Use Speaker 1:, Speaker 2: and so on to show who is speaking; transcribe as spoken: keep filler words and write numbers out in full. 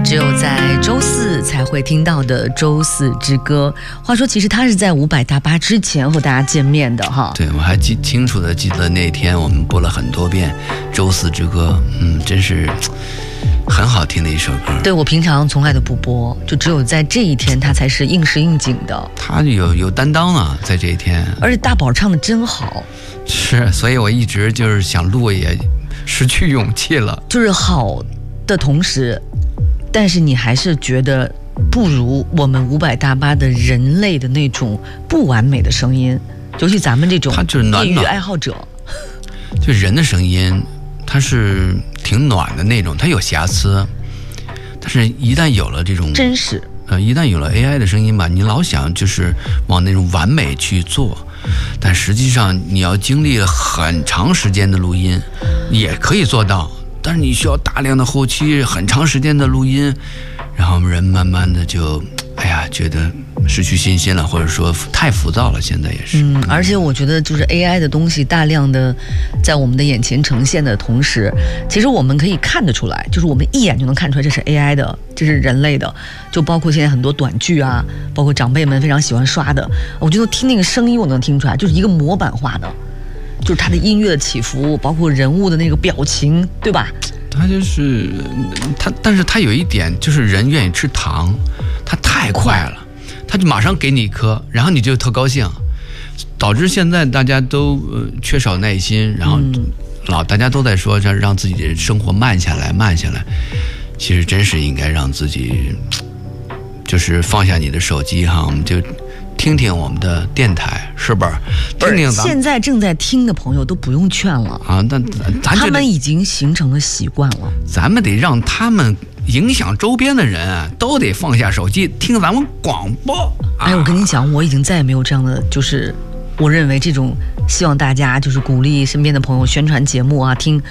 Speaker 1: 只有在周四才会听到的周四之歌。话说其实他是在五百大巴之前和大家见面的哈。
Speaker 2: 对，我还记清楚的记得那天我们播了很多遍周四之歌，嗯，真是很好听的一首歌。
Speaker 1: 对，我平常从来都不播，就只有在这一天他才是应时应景的。
Speaker 2: 他有有担当啊，在这一天。
Speaker 1: 而且大宝唱的真好。
Speaker 2: 是，所以我一直就是想录，也失去勇气了。
Speaker 1: 就是好的同时，但是你还是觉得不如我们五百大巴的人类的那种不完美的声音，尤其咱们这种业余爱好者。
Speaker 2: 就人的声音，它是挺暖的那种，它有瑕疵，但是一旦有了这种
Speaker 1: 真实，
Speaker 2: 呃，一旦有了 A I 的声音吧，你老想就是往那种完美去做，但实际上你要经历了很长时间的录音，也可以做到，但是你需要大量的后期，很长时间的录音，然后人慢慢的就，哎呀，觉得失去信心了，或者说太浮躁了，现在也是。
Speaker 1: 嗯，而且我觉得就是 A I 的东西大量的在我们的眼前呈现的同时，其实我们可以看得出来，就是我们一眼就能看出来这是 A I 的，这是人类的。就包括现在很多短剧啊，包括长辈们非常喜欢刷的，我觉得听那个声音我能听出来，就是一个模板化的，就是它的音乐的起伏，包括人物的那个表情，对吧？
Speaker 2: 他就是他，但是他有一点就是人愿意吃糖，他太快了，他就马上给你一颗，然后你就特高兴，导致现在大家都呃缺少耐心，然后老大家都在说让让自己的生活慢下来，慢下来，其实真是应该让自己就是放下你的手机哈，我们就听听我们的电台，是不是？听听咱
Speaker 1: 现在正在听的朋友都不用劝了
Speaker 2: 啊，那咱
Speaker 1: 他们已经形成了习惯了。
Speaker 2: 咱们得让他们影响周边的人，都得放下手机听咱们广播。
Speaker 1: 哎，我跟你讲，我已经再也没有这样的，就是我认为这种希望大家就是鼓励身边的朋友宣传节目啊，听